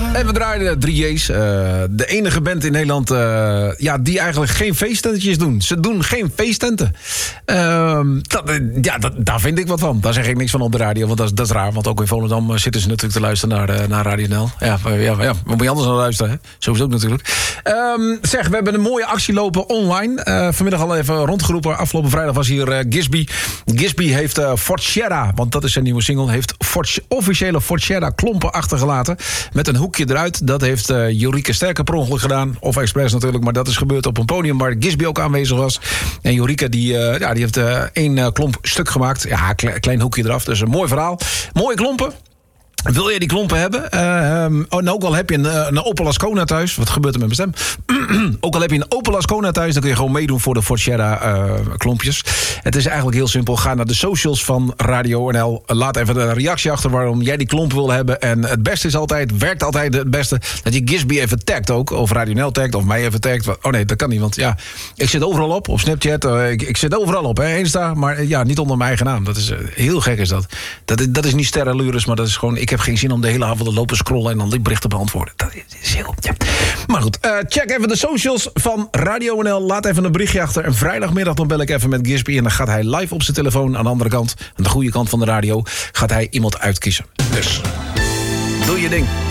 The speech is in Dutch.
En we draaiden 3J's. De enige band in Nederland die eigenlijk geen feesttentetjes doen. Ze doen geen feesttenten. Daar vind ik wat van. Daar zeg ik niks van op de radio, want dat is raar. Want ook in Volendam zitten ze natuurlijk te luisteren naar Radio NL. Ja, waar moet je anders naar luisteren, hè? Sowieso natuurlijk. We hebben een mooie actie lopen online. Vanmiddag al even rondgeroepen. Afgelopen vrijdag was hier Gisby. Gisby heeft Forcera, want dat is zijn nieuwe single, heeft officiële Forcera klompen achtergelaten. Met een hoekje eruit. Dat heeft Jorike Sterker per ongeluk gedaan. Of expres natuurlijk, maar dat is gebeurd op een podium waar Gisby ook aanwezig was. En Jorike die heeft 1 klomp stuk gemaakt. Ja, klein hoekje eraf. Dus een mooi verhaal. Mooie klompen. Wil je die klompen hebben? Ook al heb je een Opel Ascona thuis. Wat gebeurt er met mijn stem? Ook al heb je een Opel Ascona thuis, dan kun je gewoon meedoen voor de Forcera klompjes. Het is eigenlijk heel simpel. Ga naar de socials van Radio NL. Laat even een reactie achter waarom jij die klomp wil hebben. En het beste is altijd, werkt altijd het beste, dat je Gisby even tagt ook. Of Radio NL tagt, of mij even tagt. Oh nee, dat kan niet, want ja, ik zit overal op Snapchat. Ik zit overal op, hè, Insta. Maar ja, niet onder mijn eigen naam. Dat is heel gek is dat. Dat is niet sterrenlures, maar dat is gewoon, ik heb geen zin om de hele avond te lopen scrollen en dan die berichten beantwoorden. Dat is heel... Ja. Maar goed, check even de socials van Radio NL. Laat even een berichtje achter. En vrijdagmiddag dan bel ik even met Gisby. En dan gaat hij live op zijn telefoon aan de andere kant, aan de goede kant van de radio, gaat hij iemand uitkiezen. Dus, doe je ding.